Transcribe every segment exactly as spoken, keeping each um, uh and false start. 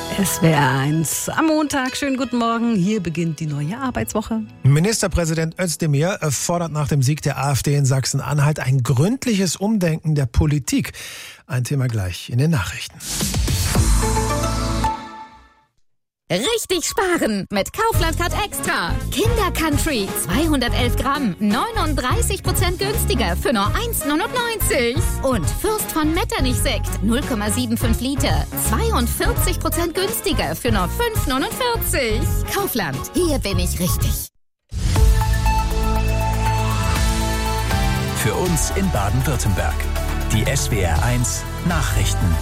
S W R eins am Montag. Schönen guten Morgen. Hier beginnt die neue Arbeitswoche. Ministerpräsident Özdemir fordert nach dem Sieg der AfD in Sachsen-Anhalt ein gründliches Umdenken der Politik. Ein Thema gleich in den Nachrichten. Richtig sparen mit Kaufland Card Extra. Kinder Country zweihundertelf Gramm, neununddreißig Prozent günstiger für nur eins neunundneunzig. Und Fürst von Metternich Sekt null Komma fünfundsiebzig Liter, zweiundvierzig Prozent günstiger für nur fünf neunundvierzig. Kaufland, hier bin ich richtig. Für uns in Baden-Württemberg. Die S W R eins Nachrichten.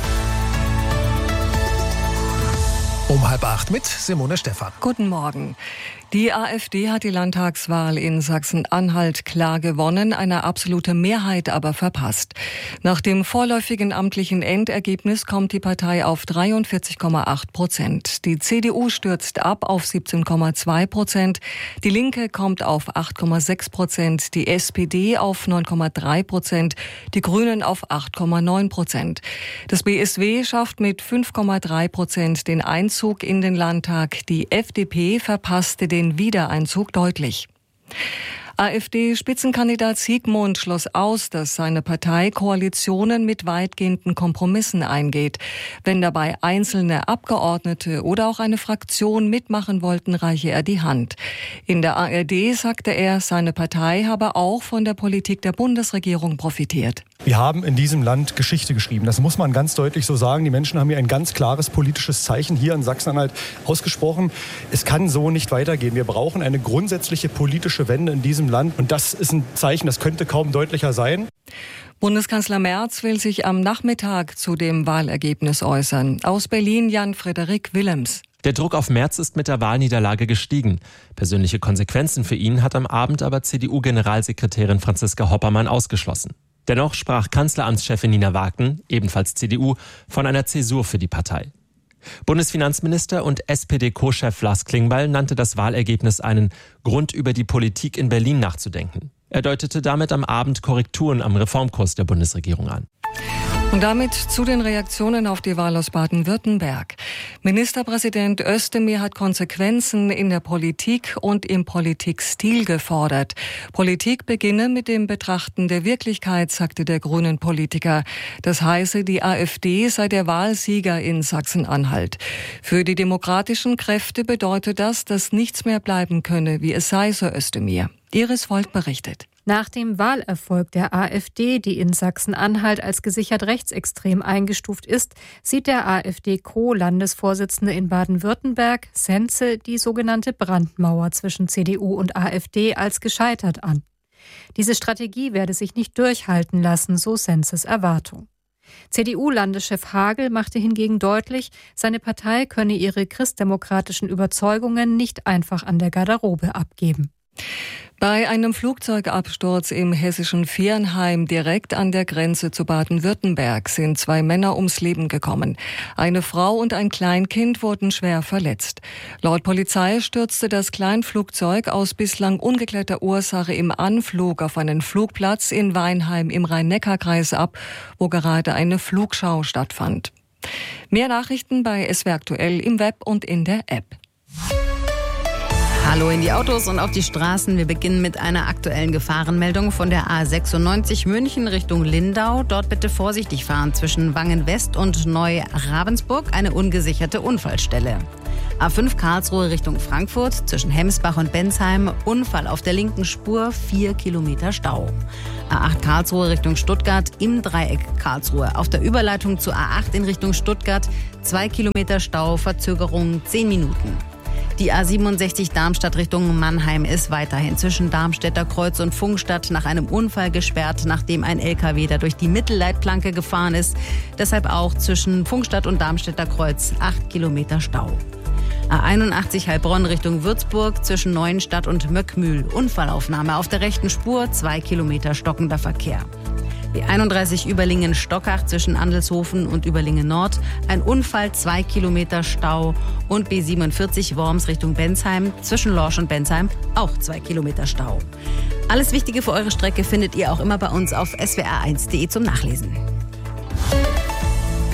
Um halb acht mit Simone Stephan. Guten Morgen. Die AfD hat die Landtagswahl in Sachsen-Anhalt klar gewonnen, eine absolute Mehrheit aber verpasst. Nach dem vorläufigen amtlichen Endergebnis kommt die Partei auf dreiundvierzig Komma acht Prozent. Die C D U stürzt ab auf siebzehn Komma zwei Prozent. Die Linke kommt auf acht Komma sechs Prozent. Die S P D auf neun Komma drei Prozent. Die Grünen auf acht Komma neun Prozent. Das B S W schafft mit fünf Komma drei Prozent den Einzug in den Landtag. Die F D P verpasste den den Wiedereinzug deutlich. AfD-Spitzenkandidat Siegmund schloss aus, dass seine Partei Koalitionen mit weitgehenden Kompromissen eingeht. Wenn dabei einzelne Abgeordnete oder auch eine Fraktion mitmachen wollten, reiche er die Hand. In der A R D sagte er, seine Partei habe auch von der Politik der Bundesregierung profitiert. Wir haben in diesem Land Geschichte geschrieben. Das muss man ganz deutlich so sagen. Die Menschen haben hier ein ganz klares politisches Zeichen hier in Sachsen-Anhalt ausgesprochen. Es kann so nicht weitergehen. Wir brauchen eine grundsätzliche politische Wende in diesem Land. Und das ist ein Zeichen, das könnte kaum deutlicher sein. Bundeskanzler Merz will sich am Nachmittag zu dem Wahlergebnis äußern. Aus Berlin Jan-Frederik Willems. Der Druck auf Merz ist mit der Wahlniederlage gestiegen. Persönliche Konsequenzen für ihn hat am Abend aber C D U-Generalsekretärin Franziska Hoppermann ausgeschlossen. Dennoch sprach Kanzleramtschefin Nina Wagen, ebenfalls C D U, von einer Zäsur für die Partei. Bundesfinanzminister und S P D-Co-Chef Lars Klingbeil nannte das Wahlergebnis einen Grund, über die Politik in Berlin nachzudenken. Er deutete damit am Abend Korrekturen am Reformkurs der Bundesregierung an. Und damit zu den Reaktionen auf die Wahl aus Baden-Württemberg. Ministerpräsident Özdemir hat Konsequenzen in der Politik und im Politikstil gefordert. Politik beginne mit dem Betrachten der Wirklichkeit, sagte der grünen Politiker. Das heiße, die AfD sei der Wahlsieger in Sachsen-Anhalt. Für die demokratischen Kräfte bedeutet das, dass nichts mehr bleiben könne, wie es sei, so Özdemir. Iris Volk berichtet. Nach dem Wahlerfolg der AfD, die in Sachsen-Anhalt als gesichert rechtsextrem eingestuft ist, sieht der AfD-Co-Landesvorsitzende in Baden-Württemberg, Sense, die sogenannte Brandmauer zwischen C D U und AfD als gescheitert an. Diese Strategie werde sich nicht durchhalten lassen, so Senses Erwartung. C D U-Landeschef Hagel machte hingegen deutlich, seine Partei könne ihre christdemokratischen Überzeugungen nicht einfach an der Garderobe abgeben. Bei einem Flugzeugabsturz im hessischen Viernheim direkt an der Grenze zu Baden-Württemberg sind zwei Männer ums Leben gekommen. Eine Frau und ein Kleinkind wurden schwer verletzt. Laut Polizei stürzte das Kleinflugzeug aus bislang ungeklärter Ursache im Anflug auf einen Flugplatz in Weinheim im Rhein-Neckar-Kreis ab, wo gerade eine Flugschau stattfand. Mehr Nachrichten bei S W R aktuell im Web und in der App. Hallo in die Autos und auf die Straßen. Wir beginnen mit einer aktuellen Gefahrenmeldung von der A sechsundneunzig München Richtung Lindau. Dort bitte vorsichtig fahren zwischen Wangen-West und Neu-Ravensburg, eine ungesicherte Unfallstelle. A fünf Karlsruhe Richtung Frankfurt, zwischen Hemsbach und Bensheim, Unfall auf der linken Spur, vier Kilometer Stau. A acht Karlsruhe Richtung Stuttgart, im Dreieck Karlsruhe. Auf der Überleitung zu A acht in Richtung Stuttgart, zwei Kilometer Stau, Verzögerung zehn Minuten. Die A siebenundsechzig Darmstadt Richtung Mannheim ist weiterhin zwischen Darmstädter Kreuz und Pfungstadt nach einem Unfall gesperrt, nachdem ein L K W da durch die Mittelleitplanke gefahren ist. Deshalb auch zwischen Pfungstadt und Darmstädter Kreuz acht Kilometer Stau. A einundachtzig Heilbronn Richtung Würzburg zwischen Neuenstadt und Möckmühl. Unfallaufnahme auf der rechten Spur, zwei Kilometer stockender Verkehr. B einunddreißig Überlingen-Stockach zwischen Andelshofen und Überlingen-Nord. Ein Unfall, zwei Kilometer Stau. Und B siebenundvierzig Worms Richtung Bensheim zwischen Lorsch und Bensheim auch zwei Kilometer Stau. Alles Wichtige für eure Strecke findet ihr auch immer bei uns auf S W R eins punkt de zum Nachlesen.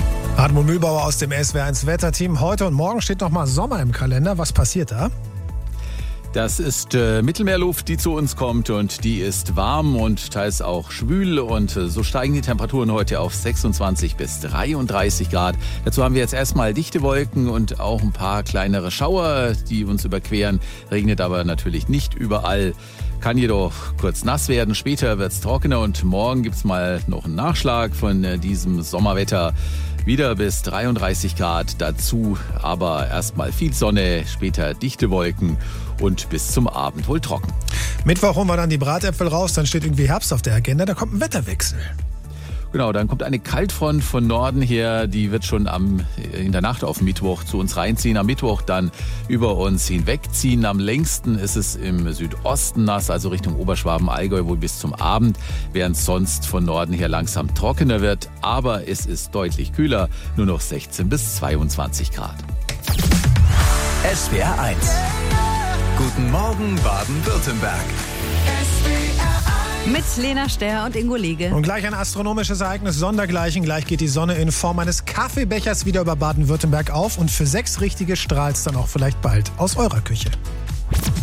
Hartmut Mühlbauer aus dem S W R eins Wetterteam. Heute und morgen steht noch mal Sommer im Kalender. Was passiert da? Das ist äh, Mittelmeerluft, die zu uns kommt und die ist warm und teils auch schwül und äh, so steigen die Temperaturen heute auf sechsundzwanzig bis dreiunddreißig Grad. Dazu haben wir jetzt erstmal dichte Wolken und auch ein paar kleinere Schauer, die uns überqueren. Regnet aber natürlich nicht überall, kann jedoch kurz nass werden. Später wird es trockener und morgen gibt es mal noch einen Nachschlag von äh, diesem Sommerwetter. Wieder bis dreiunddreißig Grad, dazu aber erstmal viel Sonne, später dichte Wolken und bis zum Abend wohl trocken. Mittwoch holen wir dann die Bratäpfel raus, dann steht irgendwie Herbst auf der Agenda, da kommt ein Wetterwechsel. Genau, dann kommt eine Kaltfront von Norden her, die wird schon am, in der Nacht auf Mittwoch zu uns reinziehen, am Mittwoch dann über uns hinwegziehen. Am längsten ist es im Südosten nass, also Richtung Oberschwaben, Allgäu wohl bis zum Abend, während es sonst von Norden her langsam trockener wird. Aber es ist deutlich kühler, nur noch sechzehn bis zweiundzwanzig Grad. S W R eins. Guten Morgen Baden-Württemberg. Mit Lena Sterr und Ingo Lege. Und gleich ein astronomisches Ereignis sondergleichen. Gleich geht die Sonne in Form eines Kaffeebechers wieder über Baden-Württemberg auf. Und für sechs Richtige strahlt es dann auch vielleicht bald aus eurer Küche.